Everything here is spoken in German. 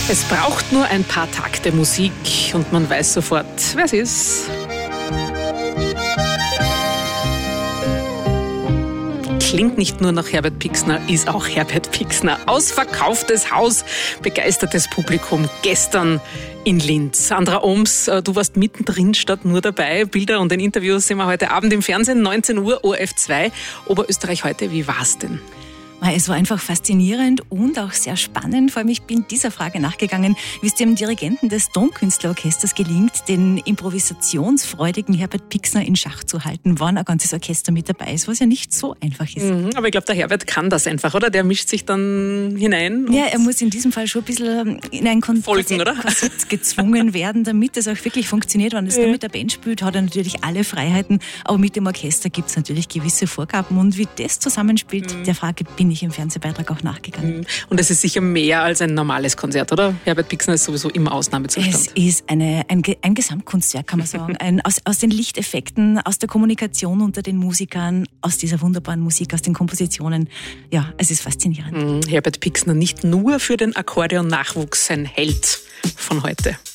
Es braucht nur ein paar Takte Musik und man weiß sofort, wer es ist. Klingt nicht nur nach Herbert Pixner, ist auch Herbert Pixner. Ausverkauftes Haus, begeistertes Publikum gestern in Linz. Sandra Ohms, du warst mittendrin statt nur dabei. Bilder und ein Interview sehen wir heute Abend im Fernsehen, 19 Uhr, ORF2. Oberösterreich heute, wie war's denn? Es war einfach faszinierend und auch sehr spannend. Vor allem, ich bin dieser Frage nachgegangen, wie es dem Dirigenten des Tonkünstlerorchesters gelingt, den improvisationsfreudigen Herbert Pixner in Schach zu halten, wann ein ganzes Orchester mit dabei ist, was ja nicht so einfach ist. Aber ich glaube, der Herbert kann das einfach, oder? Der mischt sich dann hinein. Ja, er muss in diesem Fall schon ein bisschen in ein Korsett gezwungen werden, damit es auch wirklich funktioniert. Wenn er es nur mit der Band spielt, hat er natürlich alle Freiheiten, aber mit dem Orchester gibt es natürlich gewisse Vorgaben. Und wie das zusammenspielt, der Frage bin ich im Fernsehbeitrag auch nachgegangen. Und es ist sicher mehr als ein normales Konzert, oder? Herbert Pixner ist sowieso im Ausnahmezustand. Es ist ein Gesamtkunstwerk, kann man sagen. Aus den Lichteffekten, aus der Kommunikation unter den Musikern, aus dieser wunderbaren Musik, aus den Kompositionen. Ja, es ist faszinierend. Herbert Pixner nicht nur für den Akkordeon-Nachwuchs ein Held von heute.